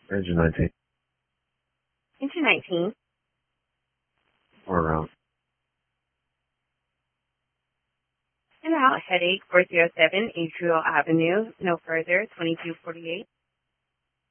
Engine 19. Engine 19. Or around. And out headache 407 Adriel Avenue, no further, 2248.